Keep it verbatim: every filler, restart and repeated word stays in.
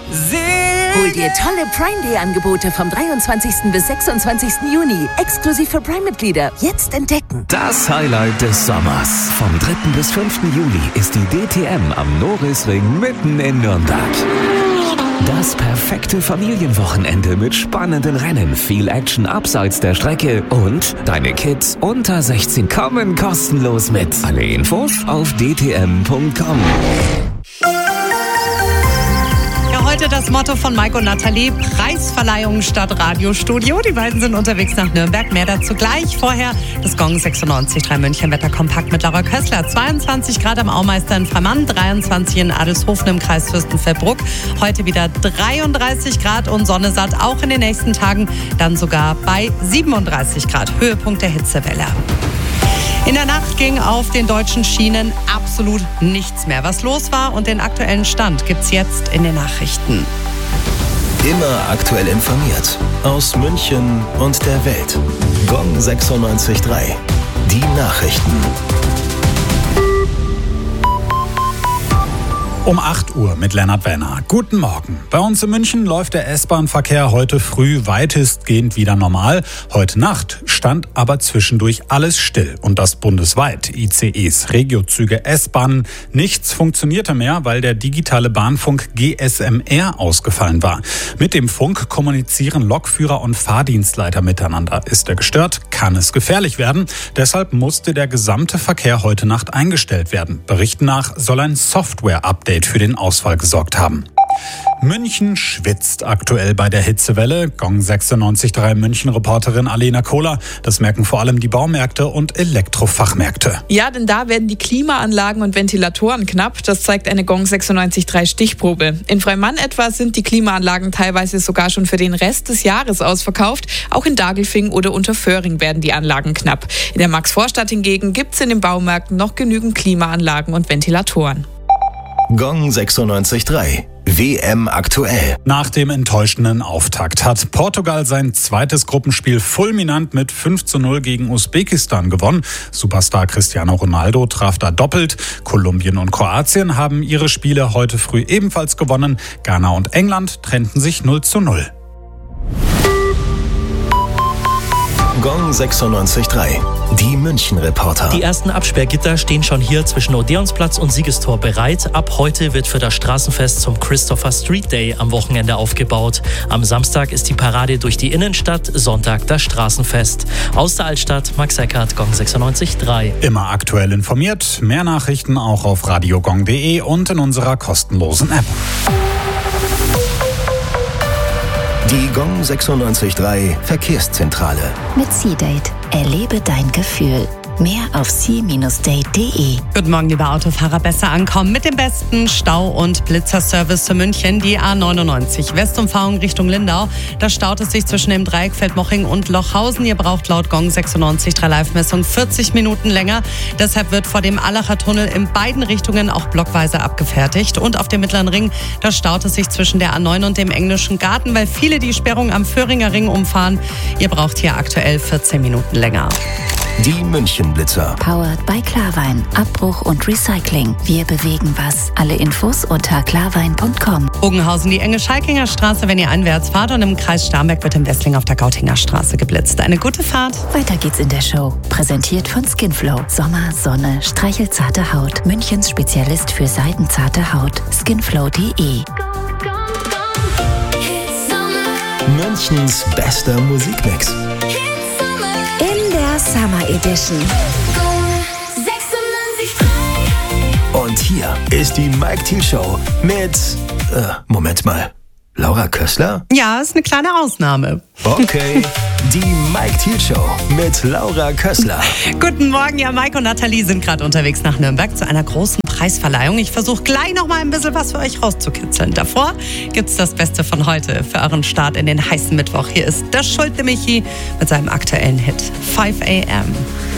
Hol dir tolle Prime-Day-Angebote vom dreiundzwanzigsten bis sechsundzwanzigsten Juni. Exklusiv für Prime-Mitglieder. Jetzt entdecken. Das Highlight des Sommers. Vom dritten bis fünften Juli ist die D T M am Norisring mitten in Nürnberg. Das perfekte Familienwochenende mit spannenden Rennen, viel Action abseits der Strecke und deine Kids unter sechzehn kommen kostenlos mit. Alle Infos auf d t m punkt com. Heute das Motto von Mike und Nathalie, Preisverleihung statt Radiostudio. Die beiden sind unterwegs nach Nürnberg, mehr dazu gleich. Vorher das Gong sechsundneunzig Komma drei München Wetterkompakt mit Laura Kössler. zweiundzwanzig Grad am Aumeister in Freimann, dreiundzwanzig in Adelshofen im Kreis Fürstenfeldbruck. Heute wieder dreiunddreißig Grad und Sonne satt, auch in den nächsten Tagen dann sogar bei siebenunddreißig Grad. Höhepunkt der Hitzewelle. In der Nacht ging auf den deutschen Schienen absolut nichts mehr. Was los war und den aktuellen Stand gibt's jetzt in den Nachrichten. Immer aktuell informiert aus München und der Welt. Gong sechsundneunzig Komma drei. Die Nachrichten. Um acht Uhr mit Lennart Wenner. Guten Morgen. Bei uns in München läuft der S-Bahn-Verkehr heute früh weitestgehend wieder normal. Heute Nacht stand aber zwischendurch alles still. Und das bundesweit. I C Es, Regiozüge, S-Bahnen. Nichts funktionierte mehr, weil der digitale Bahnfunk G S M R ausgefallen war. Mit dem Funk kommunizieren Lokführer und Fahrdienstleiter miteinander. Ist er gestört, kann es gefährlich werden. Deshalb musste der gesamte Verkehr heute Nacht eingestellt werden. Berichten nach soll ein Software-Update für den Ausfall gesorgt haben. München schwitzt aktuell bei der Hitzewelle. Gong sechsundneunzig Komma drei München-Reporterin Alena Kohler. Das merken vor allem die Baumärkte und Elektrofachmärkte. Ja, denn da werden die Klimaanlagen und Ventilatoren knapp. Das zeigt eine Gong sechsundneunzig Komma drei Stichprobe. In Freimann etwa sind die Klimaanlagen teilweise sogar schon für den Rest des Jahres ausverkauft. Auch in Dagelfing oder Unterföhring werden die Anlagen knapp. In der Maxvorstadt hingegen gibt es in den Baumärkten noch genügend Klimaanlagen und Ventilatoren. Gong sechsundneunzig Komma drei. W M aktuell. Nach dem enttäuschenden Auftakt hat Portugal sein zweites Gruppenspiel fulminant mit fünf zu null gegen Usbekistan gewonnen. Superstar Cristiano Ronaldo traf da doppelt. Kolumbien und Kroatien haben ihre Spiele heute früh ebenfalls gewonnen. Ghana und England trennten sich null zu null. Gong sechsundneunzig Komma drei. Die München-Reporter. Die ersten Absperrgitter stehen schon hier zwischen Odeonsplatz und Siegestor bereit. Ab heute wird für das Straßenfest zum Christopher Street Day am Wochenende aufgebaut. Am Samstag ist die Parade durch die Innenstadt, Sonntag das Straßenfest. Aus der Altstadt, Max Eckert, Gong sechsundneunzig Komma drei. Immer aktuell informiert. Mehr Nachrichten auch auf radiogong punkt de und in unserer kostenlosen App. Die Gong sechsundneunzig Komma drei Verkehrszentrale. Mit C-Date. Erlebe dein Gefühl. Mehr auf c Bindestrich date punkt de. Guten Morgen, liebe Autofahrer. Besser ankommen mit dem besten Stau- und Blitzerservice für München. Die A neunundneunzig Westumfahrung Richtung Lindau. Da staut es sich zwischen dem Dreieck Feldmoching und Lochhausen. Ihr braucht laut Gong sechsundneunzig Komma drei Live-Messung vierzig Minuten länger. Deshalb wird vor dem Allacher Tunnel in beiden Richtungen auch blockweise abgefertigt. Und auf dem Mittleren Ring, da staut es sich zwischen der A neun und dem Englischen Garten, weil viele die Sperrung am Föhringer Ring umfahren. Ihr braucht hier aktuell vierzehn Minuten länger. Die München-Blitzer. Powered by Klarwein. Abbruch und Recycling. Wir bewegen was. Alle Infos unter klarwein punkt com. Bogenhausen, die enge Schalkinger Straße, wenn ihr einwärts fahrt. Und im Kreis Starnberg wird im Wessling auf der Gautinger Straße geblitzt. Eine gute Fahrt. Weiter geht's in der Show. Präsentiert von Skinflow. Sommer, Sonne, streichelzarte Haut. Münchens Spezialist für seidenzarte Haut. skinflow punkt de. Münchens bester Musikmix. Summer Edition. Und hier ist die Mike Thiel Show mit, äh, Moment mal, Laura Kössler? Ja, ist eine kleine Ausnahme. Okay, die Mike Thiel Show mit Laura Kössler. Guten Morgen, ja, Mike und Nathalie sind gerade unterwegs nach Nürnberg zu einer großen Preisverleihung. Ich versuche gleich noch mal ein bisschen was für euch rauszukitzeln. Davor gibt's das Beste von heute für euren Start in den heißen Mittwoch. Hier ist der Schulte Michi mit seinem aktuellen Hit five a m